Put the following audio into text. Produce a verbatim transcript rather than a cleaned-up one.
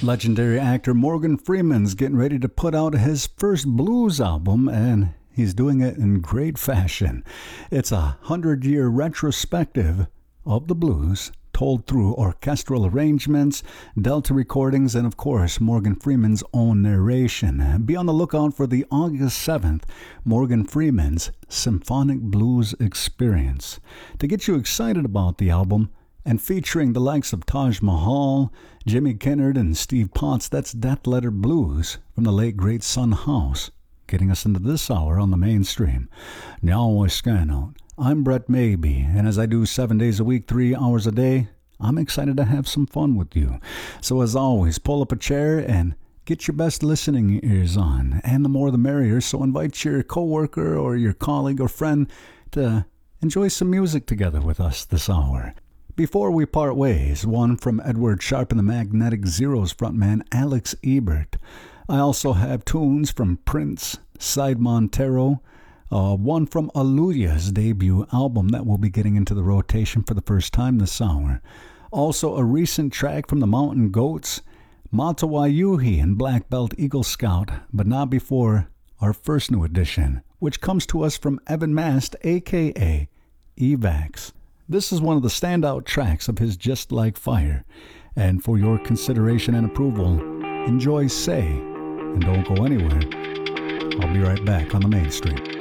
Legendary actor Morgan Freeman's getting ready to put out his first blues album, and he's doing it in great fashion. It's a hundred-year retrospective of the blues, told through orchestral arrangements, Delta recordings, and of course, Morgan Freeman's own narration. Be on the lookout for the August seventh Morgan Freeman's Symphonic Blues Experience. To get you excited about the album, and featuring the likes of Taj Mahal, Jimmy Kennard, and Steve Potts, that's Death Letter Blues from the late great Son House, getting us into this hour on the mainstream. Now I scan out. I'm Brett Maybe, and as I do seven days a week, three hours a day, I'm excited to have some fun with you. So as always, pull up a chair and get your best listening ears on, and the more the merrier, so invite your coworker or your colleague or friend to enjoy some music together with us this hour. Before we part ways, one from Edward Sharpe and the Magnetic Zeros frontman Alex Ebert. I also have tunes from Prince, Side Montero, uh, one from Aluya's debut album that will be getting into the rotation for the first time this hour. Also a recent track from the Mountain Goats, Matawayuhi and Black Belt Eagle Scout, but not before our first new edition, which comes to us from Evan Mast, a k a. Evax. This is one of the standout tracks of his Just Like Fire, and for your consideration and approval, enjoy Say, and don't go anywhere. I'll be right back on the mainstream.